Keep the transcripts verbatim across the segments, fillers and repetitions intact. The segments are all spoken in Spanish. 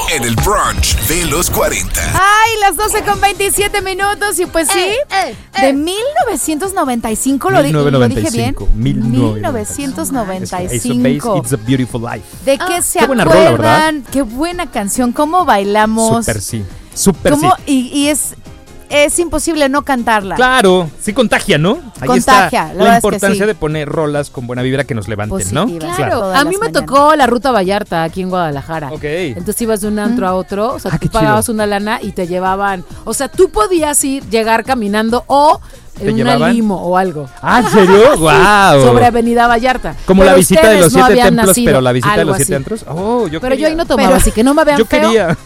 en el brunch de los cuarenta. Ay, las doce con veintisiete minutos y pues sí, eh, eh, eh. de mil novecientos noventa y cinco, lo, lo dije bien. mil novecientos noventa y cinco. It's a Beautiful Life. ¿De qué ah, se qué acuerdan? Buena rola, ¿verdad? Qué buena canción, cómo bailamos. Súper sí, súper sí. Y, y es... Es imposible no cantarla. Claro, sí contagia, ¿no? Ahí contagia, está la, la importancia es que sí. de poner rolas con buena vibra que nos levanten, positiva, ¿no? Claro, claro. A mí me mañanas. tocó la Ruta Vallarta aquí en Guadalajara. Ok. Entonces ibas de un antro mm. a otro, o sea, ah, tú pagabas chido. una lana y te llevaban, o sea, tú podías ir, llegar caminando o en una llevaban? limo o algo. Ah, ¿en serio? ¡Wow! Sobre Avenida Vallarta. Como pero la visita de los no siete templos, nacido, pero la visita de los así. siete antros. Oh, yo Pero quería. yo ahí no tomaba, pero, así que no me vean yo feo. Yo quería.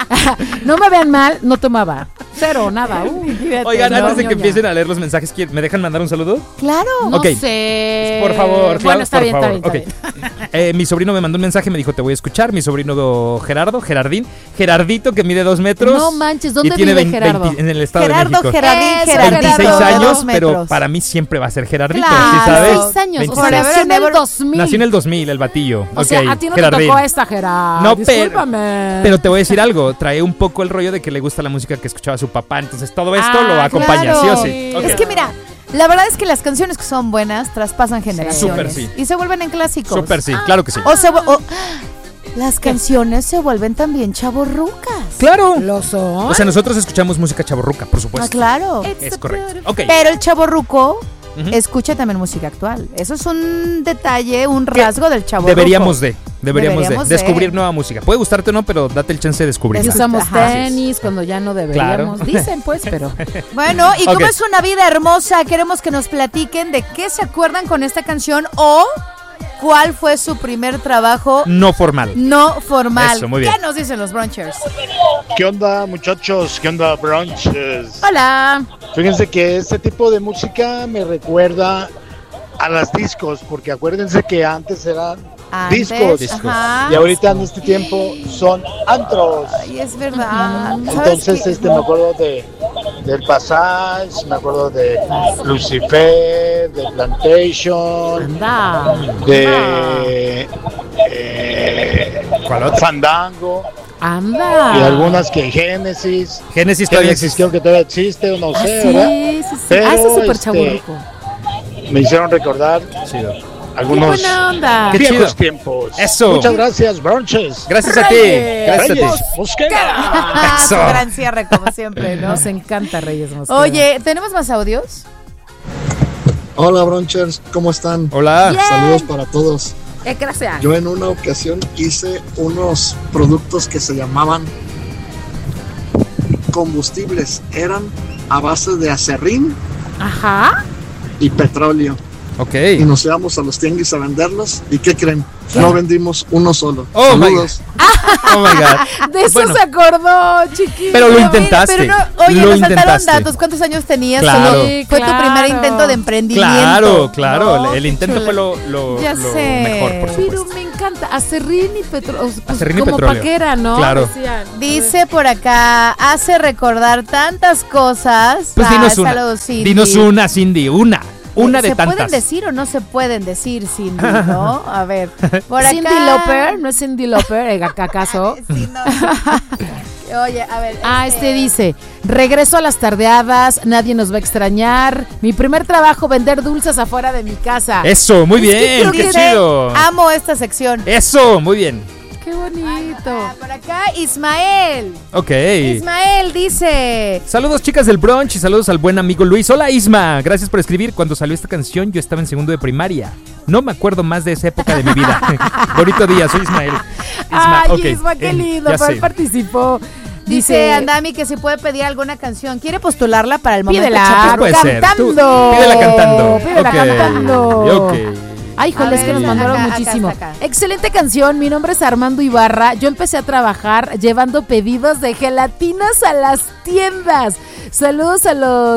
No me vean mal, no tomaba. Cero, nada. Uy, fíjate, Oigan, no, antes de que ñoña. empiecen a leer los mensajes, ¿me dejan mandar un saludo? Claro. No okay. sé. Por favor, bueno, claro, está por bien, favor. está bien, está okay. bien. Eh, mi sobrino me mandó un mensaje, me dijo, te voy a escuchar. Mi sobrino Gerardo, Gerardín, Gerardito, que mide dos metros. No manches, ¿dónde y tiene vive veinte, Gerardo? veinte, en el Estado Gerardo, de México. Gerardín, Eso, Gerardito. veintiséis años, pero metros. para mí siempre va a ser Gerardito, claro. ¿sí sabes? veintiséis años, veintiséis. o sea, nació en el dos mil. Nació en el dos mil, el batillo. O okay, sea, a ti no Gerardín. te tocó esta, Gerard. No, Discúlpame. pero, pero te voy a decir algo, trae un poco el rollo de que le gusta la música que escuchaba su papá, entonces todo esto Ah, lo acompaña, claro. ¿sí o sí? Okay. Es que mira, la verdad es que las canciones que son buenas traspasan generaciones. Súper sí. Y se vuelven en clásicos. Súper sí, claro que sí. O se o, las canciones se vuelven también chavorrucas. Claro. ¿Lo son? O sea, nosotros escuchamos música chavorruca, por supuesto. Ah, claro. Es correcto. Okay. Pero el chavorruco uh-huh. escucha también música actual. Eso es un detalle, un rasgo del chavorruco. Deberíamos de, deberíamos, deberíamos de, de descubrir nueva música. Puede gustarte o no, pero date el chance de descubrirla. Usamos Ajá. tenis cuando ya no deberíamos. Claro. Dicen pues, pero... Bueno, y como okay. es una vida hermosa, queremos que nos platiquen de qué se acuerdan con esta canción o cuál fue su primer trabajo no formal. No formal. Eso, muy bien. ¿Qué nos dicen los brunchers? ¿Qué onda, muchachos? ¿Qué onda, brunchers? Hola. Fíjense que este tipo de música me recuerda a las discos, porque acuérdense que antes eran Antes, discos ajá. y ahorita en este tiempo son antros. Ay, es verdad. Entonces qué? este me acuerdo de del Passage, me acuerdo de Lucifer, de Plantation, Anda. de eh, ¿Cuál otro? Fandango Anda. y algunas que Génesis. Génesis todavía Génesis existe. creo que todavía existe o no Ah, sé, sí, ¿verdad? sí, sí. Pero, Ah, eso es súper este, chaburruco. Me hicieron recordar Sí, algunos Qué buena onda. Qué viejos chido. tiempos. Eso. Muchas gracias, brunches. Gracias a ti. Gracias a Reyes ti. Mosquera. Su gran cierre, como siempre, ¿no? Nos encanta Reyes Mosquera. Oye, ¿tenemos más audios? Hola, brunchers, ¿cómo están? Hola. Bien. Saludos para todos. Eh, gracias. Yo en una ocasión hice unos productos que se llamaban combustibles. Eran a base de acerrín Ajá. y petróleo. Ok. Y nos íbamos a los tianguis a venderlos. ¿Y qué creen? No vendimos uno solo. Oh, my Saludos. Oh my God. De eso Bueno. se acordó, chiquito. Pero lo Oye, intentaste. Pero no, oye, lo nos faltaron intentaste. datos. ¿Cuántos años tenías? Claro. Solo Sí, fue tu claro. primer intento de emprendimiento. Claro, claro. No, el qué intento chula. fue lo, lo, Ya lo sé. mejor, por Pero supuesto. me encanta. Acerrín y petróleo. Pues Acerrín y como petróleo. paquera, ¿no? Claro. Decían. Dice por acá, hace recordar tantas cosas. Pues Ah, dinos una. saludos, Cindy. Dinos una, Cindy. Una. Una de ¿Se tantas. pueden decir o no se pueden decir, Cindy, no? A ver, por acá. Cindy Lauper, ¿no es Cindy Lauper? eh, ¿Acaso? Sí, no. Oye, a ver. Ah, este dice, regreso a las tardeadas, nadie nos va a extrañar. Mi primer trabajo, vender dulces afuera de mi casa. Eso, muy Es que bien. creo Qué que chido. Amo esta sección. Eso, muy bien. Qué bonito. Ah, por acá, Ismael. Ok. Ismael dice... Saludos, chicas del brunch, y saludos al buen amigo Luis. Hola, Isma. Gracias por escribir. Cuando salió esta canción, yo estaba en segundo de primaria. No me acuerdo más de esa época de mi vida. Bonito día, soy Ismael. Isma, Ay, okay. Isma, qué Eh, lindo, ya pero sé. él participó. Dice Dice, Andami que si puede pedir alguna canción. ¿Quiere postularla para el momento? pídela chaparro? puede ser. cantando. Tú pídela cantando. Pídela Ok, cantando. ok. Ay, híjole, A es que ver, nos acá, mandaron acá muchísimo. está, acá. Excelente canción, mi nombre es Armando Ibarra. Yo empecé a trabajar llevando pedidos de gelatinas a las tiendas. Saludos a los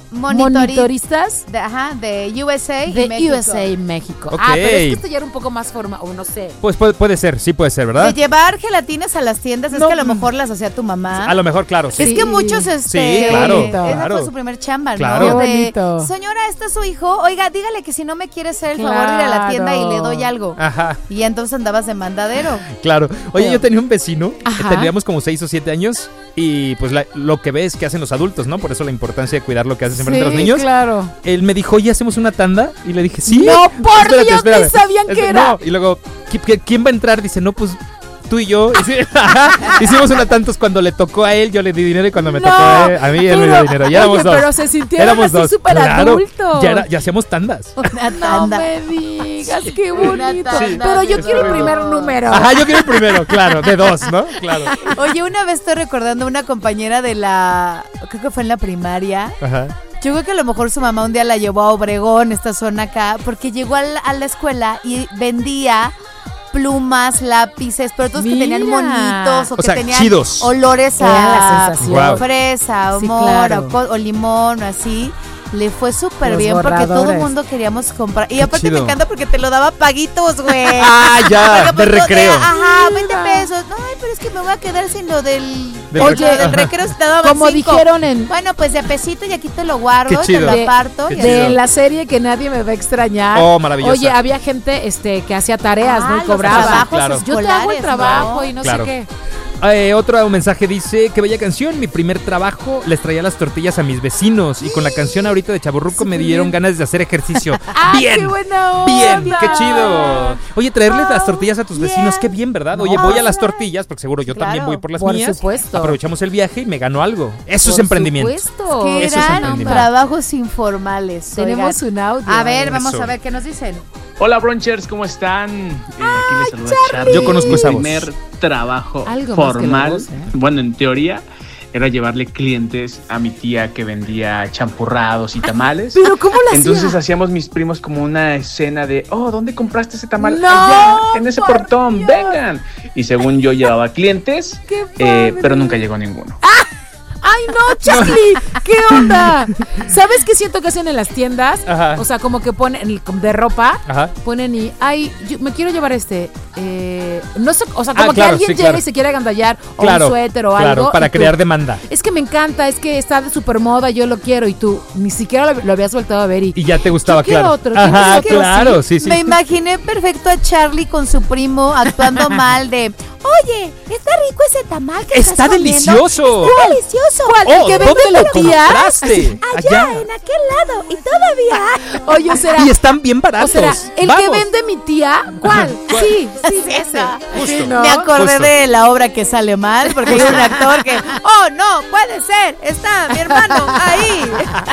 monitori- monitoristas de, ajá, de U S A de y México. U S A y México. Ok. Ah, pero es que esto ya era un poco más forma, o no sé. Pues puede, puede ser, sí puede ser, ¿verdad? De llevar gelatinas a las tiendas, es No. que a lo mejor las hacía tu mamá. A lo mejor, claro, sí. Es que muchos, este... Sí, claro, Esa claro. fue su primer chamba, Claro. ¿no? Qué De, bonito. señora, este es su hijo. Oiga, dígale que si no me quiere hacer el favor de ir a la Claro. tienda y le doy algo. Ajá, Y ya entonces andabas de mandadero. claro. Oye, yo tenía un vecino, Ajá. que teníamos como seis o siete años, y pues la- lo que ves que hacen los adultos, ¿no? Por eso la importancia de cuidar lo que haces enfrente de los niños. claro. Él me dijo, oye, ¿hacemos una tanda? Y le dije, sí. No, por Espérate, Dios, espérame. ni sabían Es- qué era. No, y luego, ¿qui- qui- ¿quién va a entrar? Dice, no, pues tú y yo. Y sí, ajá, hicimos una tantos cuando le tocó a él, yo le di dinero, y cuando me No, tocó a, él, a mí, él me dio pero- dinero. Ya éramos oye, dos. pero se sintieron Éramos así dos. súper Claro, adultos. Ya, era- ya hacíamos tandas. Una No tanda. me digas, qué Una bonito. tanda, Pero yo Dios quiero el mío. primer número. Ajá, yo quiero el primero, claro, de dos, ¿no? Claro. Oye, una vez estoy recordando a una compañera de la... Creo que fue en la primaria. Ajá. Yo creo que a lo mejor su mamá un día la llevó a Obregón, esta zona acá, porque llegó a la, a la escuela y vendía plumas, lápices, pero todos que Mira. tenían monitos o, O que sea, tenían chidos. olores Era la a sensación. Wow. fresa, o Sí, mora, claro. o, co- o limón, o así. Le fue súper Los bien porque todo el borradores. mundo queríamos comprar. Y Qué aparte chido. me encanta porque te lo daba paguitos, güey. Ah, ya, Oiga, de pues, no, recreo. Ajá, veinte pesos. No, ay, pero es que me voy a quedar sin lo del... Del Oye, recreo. del recreo se te daban Como cinco. dijeron en, Bueno, pues de pesito y aquí te lo guardo, Qué y te chido. lo De- aparto. qué y chido. así. de la serie que nadie me va a extrañar. Oh, maravillosa. Oye, había gente este que hacía tareas, Ah, ¿no? Y los cobraba. trabajos Claro. Yo te hago el escolares, trabajo ¿no? y no Claro. sé qué. Eh, otro mensaje dice, qué bella canción, mi primer trabajo les traía las tortillas a mis vecinos y con la canción ahorita de Chaburruco me dieron ganas de hacer ejercicio. ¡Ah, bien, qué buena onda! bien, qué chido. Oye, traerle las tortillas a tus bien. vecinos, qué bien, ¿verdad? Oye, No, voy a las claro. tortillas porque seguro yo también Claro. voy por las Por mías. supuesto. Aprovechamos el viaje y me ganó algo. Eso es Por emprendimiento. supuesto. Que Eso es eran emprendimiento. trabajos informales. Tenemos oigan. un audio. A ver, vamos Eso. a ver qué nos dicen. Hola Bronchers, ¿cómo están? Eh, aquí les saluda Charlie. Yo conozco Mi esa voz. primer trabajo Algo más que la formal, voz, ¿eh? bueno, en teoría, era llevarle clientes a mi tía que vendía champurrados y tamales. Pero ¿cómo la Entonces hacía? hacíamos mis primos como una escena de, oh, ¿dónde compraste ese tamal? ¡No, Allá, en ese por portón, Dios! vengan. Y según yo llevaba clientes, ¡Qué eh, padre! pero nunca llegó ninguno. ¡Ay, no, Charlie! ¿Qué onda? ¿Sabes qué siento que hacen en las tiendas? Ajá. O sea, como que ponen de ropa, Ajá. ponen y, ay, yo me quiero llevar este. Eh, no sé, o sea, como Ah, que claro, alguien sí, llega claro. y se quiere agandallar, o Claro, un suéter o claro, algo. para y tú, crear demanda. Es que me encanta, es que está de super moda, yo lo quiero, y tú ni siquiera lo, lo habías voltado a ver y. Y ya te gustaba, Yo quiero claro. otro, Ajá, yo quiero claro, sí, sí. Me imaginé perfecto a Charlie con su primo actuando mal de, oye, está rico ese tamal que Está estás comiendo? delicioso. Está delicioso. ¿Cuál? Oh, ¿El que vende ¿dónde la lo tía? compraste? Allá, en aquel lado. Y todavía. Oye, o será. Y están bien O baratos. sea, el Vamos. que vende mi tía, ¿cuál? Sí, sí, Sí, ese. ese. Sí, ¿no? Me acordé Justo. de la obra que sale mal, porque hay un actor que, oh, no, puede ser, está mi hermano ahí.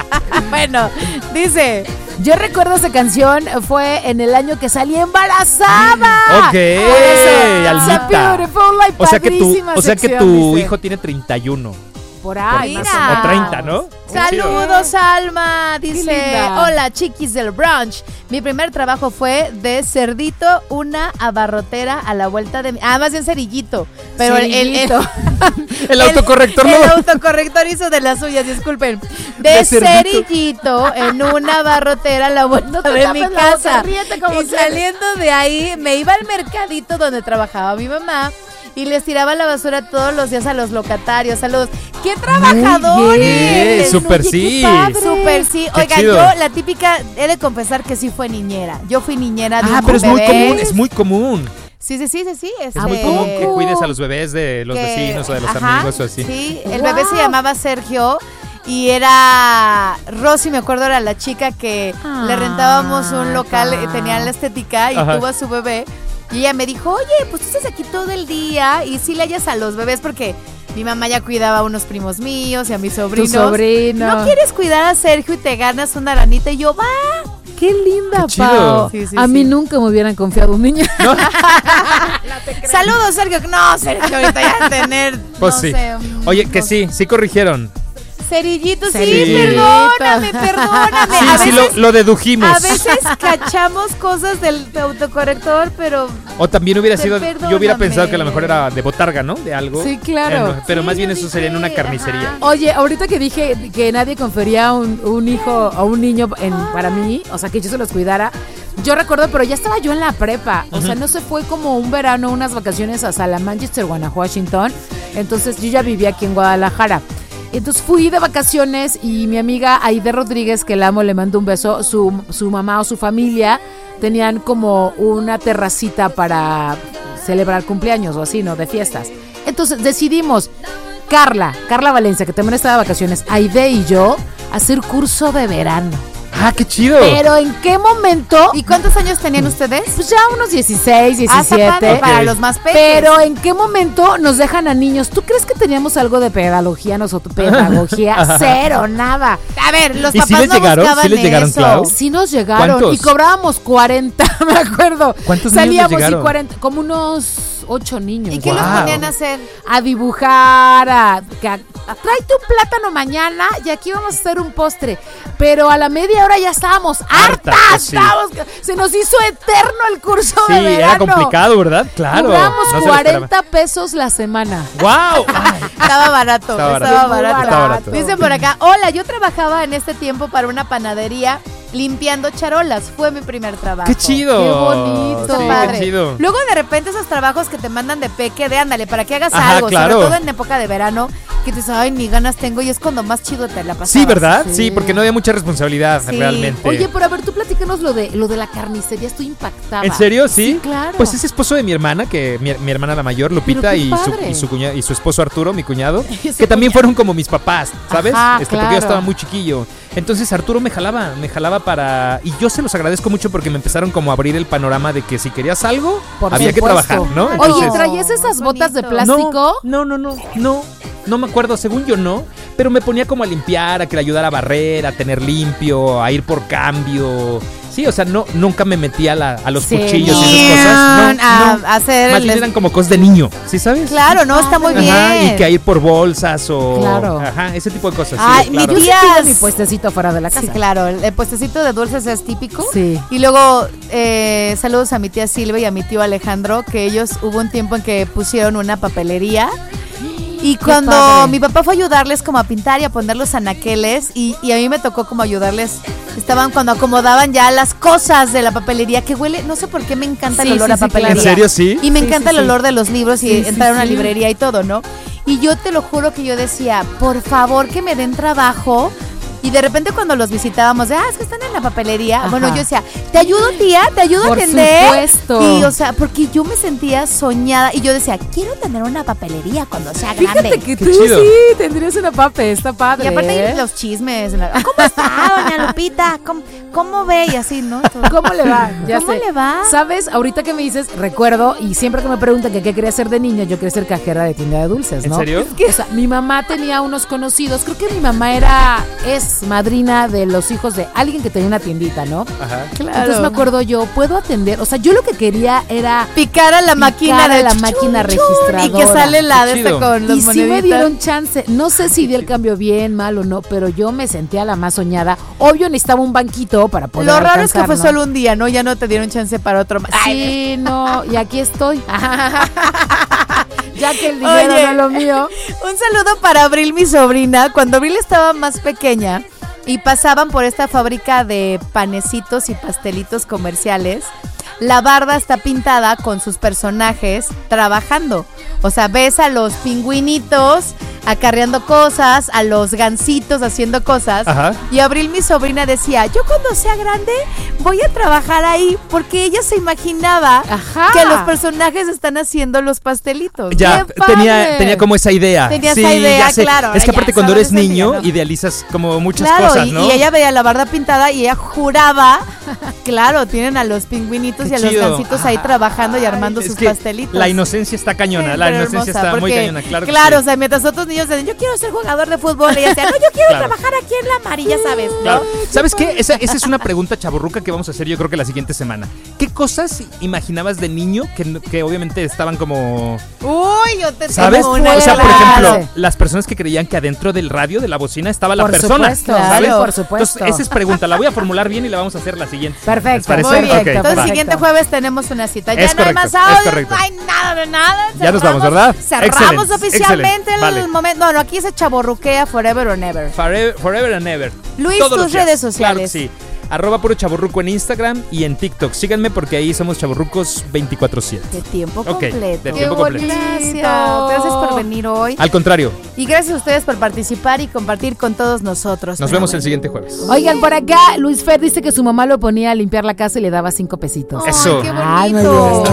Bueno, dice, Yo recuerdo esa canción, fue en el año que salí embarazada. Ok, Por eso, Almita. It's a beautiful life, O sea que tu, padrísima o sea que sección, tu dice. hijo tiene treinta y uno. Por ahí, Mira. más o menos. O treinta, ¿no? saludos Alma, dice, linda. hola chiquis del brunch. Mi primer trabajo fue de cerdito, una abarrotera a la vuelta de mi, ah, más bien cerillito, pero el, el, el, Cerillito. El autocorrector el no. autocorrector hizo de las suyas, disculpen. De, De cerdito. cerillito en una barrotera a la vuelta No te de tapes mi la boca, casa. Ríete como y quieras. saliendo de ahí me iba al mercadito donde trabajaba mi mamá y les tiraba la basura todos los días a los locatarios. Saludos. ¡Qué trabajadores! bien, súper Oye, qué sí. padre. Súper sí. Qué Oiga, chido. yo la típica, he de confesar que sí fue niñera. Yo fui niñera de Ah, un pero es muy bebé. común, es muy común. Sí, sí, sí, sí, sí. Es este, muy común que poco? cuides a los bebés de los que- vecinos o de los ajá, amigos o así. Sí, el Wow. bebé se llamaba Sergio y era Rosy, me acuerdo, era la chica que Ah, le rentábamos un local, eh, pa. tenía la estética y Ajá. tuvo a su bebé. Y ella me dijo, oye, pues tú estás aquí todo el día y sí le hallas a los bebés porque mi mamá ya cuidaba a unos primos míos y a mis Tu sobrinos. sobrino. ¿No quieres cuidar a Sergio y te ganas una lanita? Y yo, va. Qué linda, Qué chido. Pao. Sí, sí, a sí. mí nunca me hubieran confiado un niño. Saludos, Sergio. No, Sergio, ahorita ya tener, Pues no sí. sé, un- Oye, que no- sí, sí corrigieron. Cerillito, sí, Cerillito. perdóname, perdóname. Sí, a sí, veces, lo, lo dedujimos. a veces cachamos cosas del autocorrector, pero O también hubiera Te sido, perdóname. yo hubiera pensado que a lo mejor era de botarga, ¿no? De algo. Sí, claro. Eh, no, pero Sí, más bien yo eso sería en una dije, carnicería. ajá. Oye, ahorita que dije que nadie confería un, un hijo o un niño en, para mí, o sea, que yo se los cuidara, yo recuerdo, pero ya estaba yo en la prepa, o sea, no se fue como un verano, unas vacaciones a Salamanchester, Guanajuato, Washington, entonces yo ya vivía aquí en Guadalajara. Entonces fui de vacaciones y mi amiga Aide Rodríguez, que la amo, le mando un beso, su, su mamá o su familia tenían como una terracita para celebrar cumpleaños o así, ¿no? De fiestas. Entonces decidimos, Carla, Carla Valencia, que también estaba de vacaciones, Aide y yo, hacer curso de verano. ¡Ah, qué chido! Pero ¿en qué momento? ¿y cuántos años tenían ustedes? Pues ya unos dieciséis, Ah, está padre, diecisiete. para Ok. los más pequeños. Pero ¿en qué momento nos dejan a niños? ¿Tú crees que teníamos algo de pedagogía nosotros? Pedagogía, cero, nada. A ver, los ¿Y papás sí les no llegaron? buscaban ¿Sí les llegaron, eso. Clau? Sí nos llegaron ¿Cuántos? y cobrábamos cuarenta, me acuerdo. ¿Cuántos niños les Salíamos y llegaron? cuarenta, como unos ocho niños. ¿Y qué Wow. los ponían a hacer? A dibujar, a, que a- a- tráete un plátano mañana y aquí vamos a hacer un postre. Pero a la media hora ya estábamos hartas, pues sí. estábamos- se nos hizo eterno el curso Sí, de verano. era complicado, ¿verdad? Claro. Cobramos no se lo esperaba. cuarenta pesos la semana. ¡Wow! Ay, Estaba barato, Estaba estaba, barato. barato. Estaba barato. Dicen por acá, hola, yo trabajaba en este tiempo para una panadería limpiando charolas. Fue mi primer trabajo. ¡Qué chido! Qué bonito. Sí, Padre. qué chido. Luego de repente esos trabajos que te mandan de peque, de ándale, para que hagas Ajá, algo, claro. sobre todo en época de verano, que te dices, ay, ni ganas tengo, y es cuando más chido te la pasas. Sí, ¿verdad? Sí. Sí. porque no había mucha responsabilidad Sí. realmente. Oye, pero a ver, tú platícanos lo de lo de la carnicería, estoy impactada. ¿En serio? ¿Sí? Sí, claro. Pues es esposo de mi hermana, que mi, mi hermana la mayor, Lupita, Pero qué y su, padre. y, su cuña- y su esposo Arturo, mi cuñado, Ese que también cuñado. fueron como mis papás, ¿sabes? Ajá, este, Porque yo claro. estaba muy chiquillo. Entonces Arturo me jalaba, me jalaba para... Y yo se los agradezco mucho porque me empezaron como a abrir el panorama de que si querías algo, Por había que supuesto. trabajar, ¿no? Oye, Entonces- ¿traías esas Muy botas de bonito. plástico? No, no, no, no, no, no me acuerdo, según yo no, pero me ponía como a limpiar, a que le ayudara a barrer, a tener limpio, a ir por cambio. Sí, o sea, no, nunca me metía a, la- a los Sí. cuchillos y esas cosas. No, a, no. a hacer Más el... bien eran como cosas de niño, ¿sí sabes? Claro, no, está muy bien. Ajá, y que a ir por bolsas o... Claro. Ajá, ese tipo de cosas. Ay, sí, mi claro. Yo sí Tías. tuve mi puestecito fuera de la casa. Sí, claro, el, el puestecito de dulces es típico. Sí. Y luego, eh, saludos a mi tía Silvia y a mi tío Alejandro, que ellos hubo un tiempo en que pusieron una papelería. Y cuando padre. mi papá fue a ayudarles como a pintar y a poner los anaqueles, y, y a mí me tocó como ayudarles, estaban cuando acomodaban ya las cosas de la papelería, que huele, no sé por qué me encanta Sí, el olor sí, a sí, papelería. ¿En serio, sí? Y me Sí, encanta sí, el sí. olor de los libros y Sí, sí, entrar a una sí. librería y todo, ¿no? Y yo te lo juro que yo decía, por favor que me den trabajo. Y de repente cuando los visitábamos, de, ah, es que están en la papelería. Ajá. Bueno, yo decía, ¿te ayudo, tía? ¿Te ayudo Por a atender? supuesto. Y, o sea, porque yo me sentía soñada. Y yo decía, quiero tener una papelería cuando sea grande. Fíjate que Qué tú chido. sí tendrías una pape, está padre. Y aparte ¿eh? los chismes. la- ¿Cómo está, doña Lupita? ¿Cómo, cómo ve? Y así, ¿no? Todo. ¿Cómo le va? Ya ¿Cómo sé. le va? ¿Sabes? Ahorita que me dices, recuerdo, y siempre que me preguntan que qué quería hacer de niña, yo quería ser cajera de tienda de dulces, ¿En ¿no? serio? O sea, mi mamá tenía unos conocidos, creo que mi mamá era, es madrina de los hijos de alguien que tenía una tiendita, ¿no? Ajá. Entonces me acuerdo yo, ¿puedo atender? O sea, yo lo que quería era... Picar a la Picar máquina a de la chun, máquina chun, registradora. Y que sale la Qué de esta chido. con los Y sí moneditas. me dieron chance. No sé si di el cambio bien, mal o no, pero yo me sentía la más soñada. Obvio necesitaba un banquito para poder Lo raro es que alcanzar, fue ¿no? solo un día, ¿no? Ya no te dieron chance para otro más. Sí, no, y aquí estoy. Ya que el dinero Oye. no es lo mío. Un saludo para Abril, mi sobrina. Cuando Abril estaba más pequeña y pasaban por esta fábrica de panecitos y pastelitos comerciales, la barda está pintada con sus personajes trabajando. O sea, ves a los pingüinitos acarreando cosas, a los gansitos haciendo cosas. Ajá. Y Abril, mi sobrina, decía, yo cuando sea grande voy a trabajar ahí, porque ella se imaginaba Ajá. que los personajes están haciendo los pastelitos. Ya, ¡Qué padre! tenía, tenía como esa idea. Tenía sí, esa idea, ya sé. claro, Es que ya aparte cuando sabes eres esa niño, idea, ¿no? idealizas como muchas Claro, cosas, y, ¿no? y ella veía la barda pintada y ella juraba, claro, tienen a los pingüinitos Qué y a los chido. gancitos ahí trabajando y armando Es sus que pastelitos. La inocencia está cañona, Sí, la pero inocencia hermosa, está muy porque, cañona, claro. que Claro, sí. o sea, mientras otros niños decían, yo quiero ser jugador de fútbol, ella decía, no, yo quiero Claro. trabajar aquí en la amarilla, ¿sabes? ¿no? Claro. ¿Sabes qué? Esa, esa es una pregunta chaburruca que vamos a hacer yo creo que la siguiente semana. ¿Qué cosas imaginabas de niño que, que obviamente estaban como... Uy, yo te ¿Sabes? tengo una O sea, por clase. ejemplo, las personas que creían que adentro del radio, de la bocina, estaba la Por persona. supuesto, ¿sabes? claro, por supuesto. Entonces, esa es pregunta. La voy a formular bien y la vamos a hacer la siguiente. Perfecto. ¿Les parece? Muy bien, Ok, entonces va. el siguiente jueves tenemos una cita. Ya Es no hay correcto, más es audio, correcto. no hay nada de nada. Ya nos vamos, Cerramos- ¿verdad? Cerramos Excelente, oficialmente excelente. el Vale. momento. No, no, aquí se chaborruquea forever or never. Forever, forever and ever. Luis, Todos los tus días. redes Claro que sociales. sí. Arroba puro chaborruco en Instagram y en TikTok. Síganme porque ahí somos chaborrucos veinticuatro siete. De tiempo Ok, completo. de Qué tiempo completo. Gracias. Gracias por venir hoy. Al contrario, Y gracias a ustedes por participar y compartir con todos nosotros. nos vemos el siguiente jueves. Oigan, por acá, Luis Fer dice que su mamá lo ponía a limpiar la casa y le daba cinco pesitos. Ay, Eso. qué Ay, muy bonito. bien.